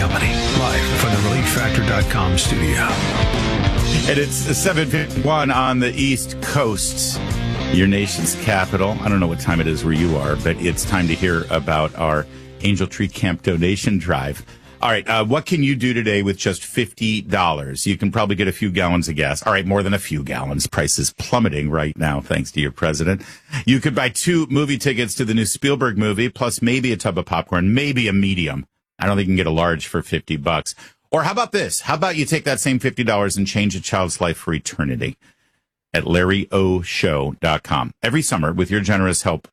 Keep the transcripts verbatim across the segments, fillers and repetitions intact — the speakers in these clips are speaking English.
Company, live from the relief factor dot com studio. And it's seven fifty-one on the East Coast, your nation's capital. I don't know what time it is where you are, but it's time to hear about our Angel Tree Camp donation drive. All right, uh, what can you do today with just fifty dollars? You can probably get a few gallons of gas. All right, more than a few gallons. Price is plummeting right now, thanks to your president. You could buy two movie tickets to the new Spielberg movie, plus maybe a tub of popcorn, maybe a medium. I don't think you can get a large for fifty bucks. Or how about this? How about you take that same fifty dollars and change a child's life for eternity at Larry O Show dot com. Every summer, with your generous help,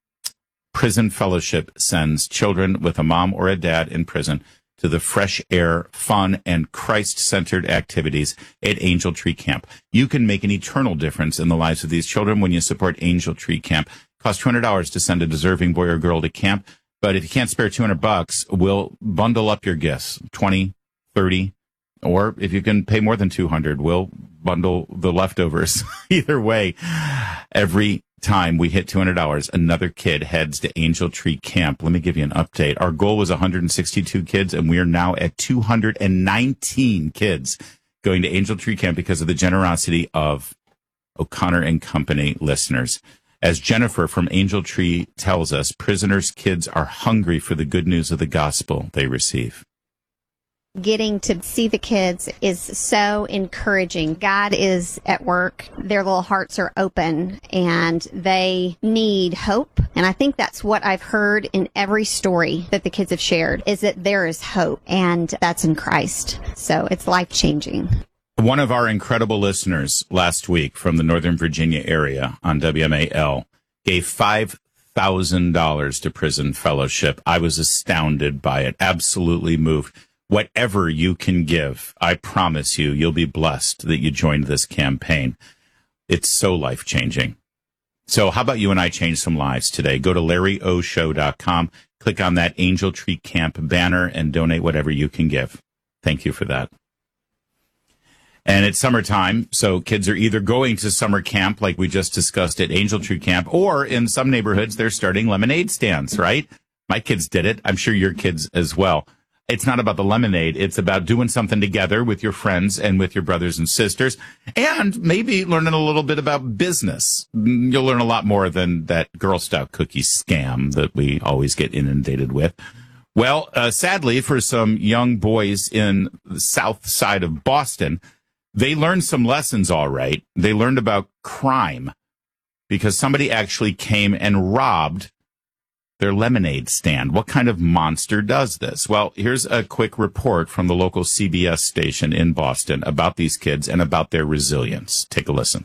Prison Fellowship sends children with a mom or a dad in prison to the fresh air, fun, and Christ-centered activities at Angel Tree Camp. You can make an eternal difference in the lives of these children when you support Angel Tree Camp. It costs two hundred dollars to send a deserving boy or girl to camp, but if you can't spare two hundred bucks, we'll bundle up your gifts, twenty, thirty, or if you can pay more than two hundred, we'll bundle the leftovers. Either way, every time we hit two hundred dollars, another kid heads to Angel Tree Camp. Let me give you an update. Our goal was one hundred sixty-two kids, and we are now at two hundred nineteen kids going to Angel Tree Camp because of the generosity of O'Connor and Company listeners. As Jennifer from Angel Tree tells us, prisoners' kids are hungry for the good news of the gospel they receive. Getting to see the kids is so encouraging. God is at work. Their little hearts are open and they need hope. And I think that's what I've heard in every story that the kids have shared, is that there is hope, and that's in Christ. So it's life-changing. One of our incredible listeners last week from the Northern Virginia area on W M A L gave five thousand dollars to Prison Fellowship. I was astounded by it, absolutely moved. Whatever you can give, I promise you, you'll be blessed that you joined this campaign. It's so life-changing. So how about you and I change some lives today? Go to Larry O Show dot com, click on that Angel Tree Camp banner, and donate whatever you can give. Thank you for that. And it's summertime, so kids are either going to summer camp, like we just discussed at Angel Tree Camp, or in some neighborhoods, they're starting lemonade stands, right? My kids did it. I'm sure your kids as well. It's not about the lemonade. It's about doing something together with your friends and with your brothers and sisters, and maybe learning a little bit about business. You'll learn a lot more than that Girl Scout cookie scam that we always get inundated with. Well, uh, sadly, for some young boys in the south side of Boston, they learned some lessons, all right. They learned about crime because somebody actually came and robbed their lemonade stand. What kind of monster does this? Well, here's a quick report from the local C B S station in Boston about these kids and about their resilience. Take a listen.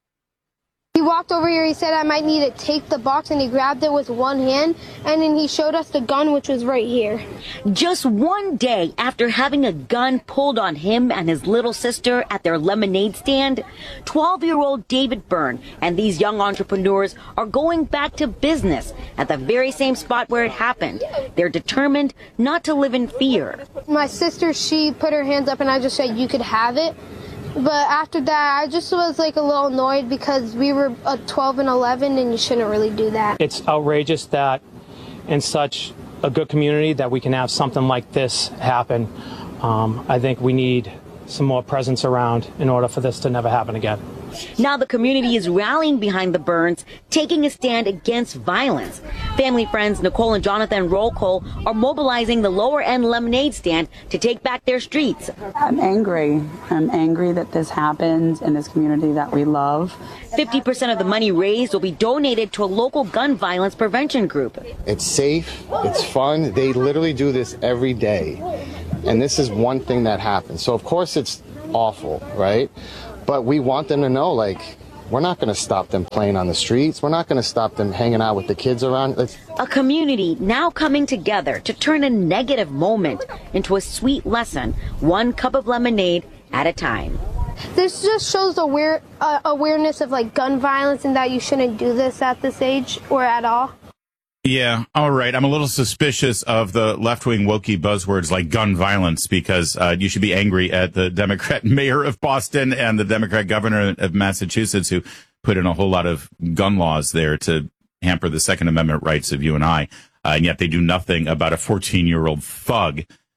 He walked over here, he said I might need to take the box, and he grabbed it with one hand, and then he showed us the gun, which was right here. Just one day after having a gun pulled on him and his little sister at their lemonade stand, twelve-year-old David Byrne and these young entrepreneurs are going back to business at the very same spot where it happened. They're determined not to live in fear. My sister, she put her hands up, and I just said, you could have it. But after that, I just was like a little annoyed because we were uh, twelve and eleven, and you shouldn't really do that. It's outrageous that in such a good community that we can have something like this happen. Um, I think we need some more presence around in order for this to never happen again. Now the community is rallying behind the Byrnes, taking a stand against violence. Family friends Nicole and Jonathan Rollcole are mobilizing the lower-end lemonade stand to take back their streets. I'm angry. I'm angry that this happens in this community that we love. fifty percent of the money raised will be donated to a local gun violence prevention group. It's safe. It's fun. They literally do this every day. And this is one thing that happens. So, of course, it's awful, right? But we want them to know, like, we're not going to stop them playing on the streets. We're not going to stop them hanging out with the kids around. It's- a community now coming together to turn a negative moment into a sweet lesson, one cup of lemonade at a time. This just shows aware, uh, awareness of, like, gun violence and that you shouldn't do this at this age or at all. Yeah, all right. I'm a little suspicious of the left-wing wokey buzzwords like gun violence because uh, you should be angry at the Democrat mayor of Boston and the Democrat governor of Massachusetts who put in a whole lot of gun laws there to hamper the Second Amendment rights of you and I, uh, and yet they do nothing about a fourteen-year-old thug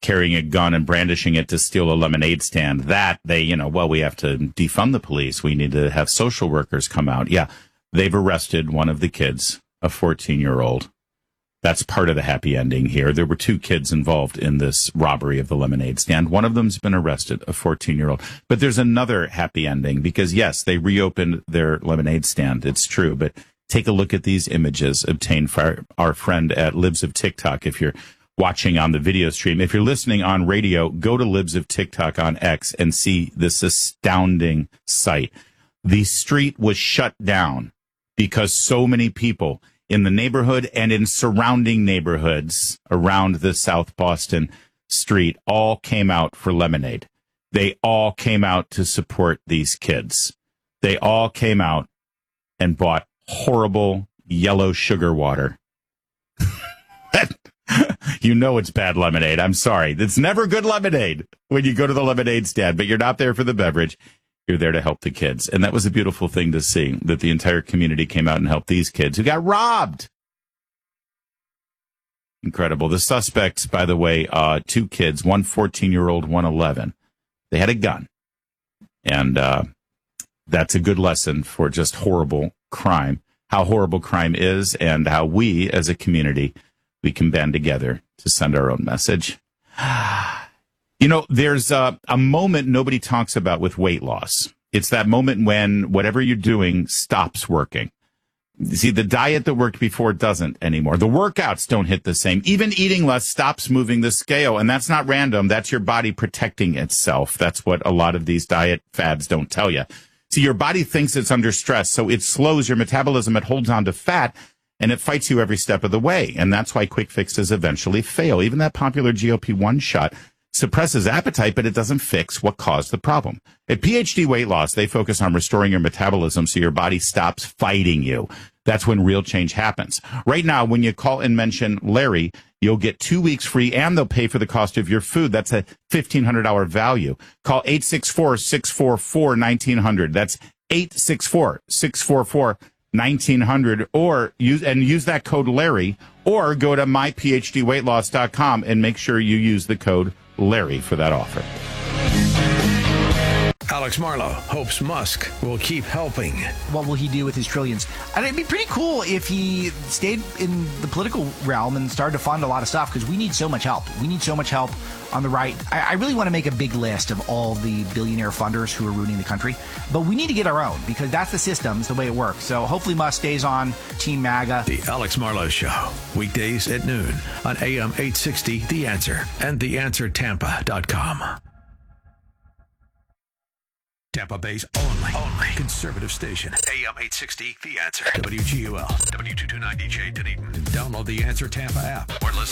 carrying a gun and brandishing it to steal a lemonade stand. That they, you know, well, we have to defund the police. We need to have social workers come out. Yeah, they've arrested one of the kids, a fourteen-year-old. That's part of the happy ending here. There were two kids involved in this robbery of the lemonade stand. One of them's been arrested, a fourteen-year-old. But there's another happy ending because, yes, they reopened their lemonade stand. It's true. But take a look at these images obtained for our friend at Libs of TikTok. If you're watching on the video stream, if you're listening on radio, go to Libs of TikTok on X and see this astounding sight. The street was shut down because so many people in the neighborhood and in surrounding neighborhoods around the South Boston street all came out for lemonade. They all came out to support these kids. They all came out and bought horrible yellow sugar water. You know it's bad lemonade. I'm sorry. It's never good lemonade when you go to the lemonade stand, but you're not there for the beverage. You're there to help the kids. And that was a beautiful thing to see, that the entire community came out and helped these kids who got robbed. Incredible. The suspects, by the way, uh, two kids, one fourteen-year-old, one eleven. They had a gun. And uh, that's a good lesson for just horrible crime, how horrible crime is, and how we, as a community, we can band together to send our own message. You know, there's a, a moment nobody talks about with weight loss. It's that moment when whatever you're doing stops working. You see, the diet that worked before doesn't anymore. The workouts don't hit the same. Even eating less stops moving the scale. And that's not random. That's your body protecting itself. That's what a lot of these diet fads don't tell you. See, your body thinks it's under stress, so it slows your metabolism. It holds on to fat, and it fights you every step of the way. And that's why quick fixes eventually fail. Even that popular G O P one shot suppresses appetite, but it doesn't fix what caused the problem. At P H D Weight Loss, they focus on restoring your metabolism so your body stops fighting you. That's when real change happens. Right now, when you call and mention Larry, you'll get two weeks free, and they'll pay for the cost of your food. That's a fifteen hundred dollars value. Call eight six four, six four four, one nine zero zero. That's eight six four, six four four, one nine zero zero, or use and use that code Larry, or go to my p h d weight loss dot com and make sure you use the code Larry for that offer. Alex Marlow hopes Musk will keep helping. What will he do with his trillions? And it'd be pretty cool if he stayed in the political realm and started to fund a lot of stuff, because we need so much help. We need so much help on the right. I, I really want to make a big list of all the billionaire funders who are ruining the country. But we need to get our own, because that's the system. It's the way it works. So hopefully Musk stays on Team MAGA. The Alex Marlow Show, weekdays at noon on A M eight sixty, The Answer, and the answer tampa dot com. Tampa Bay's only, only conservative station. A M eight sixty, The Answer. W G U L, W two twenty-nine D J Dunedin. Download the Answer Tampa app or listen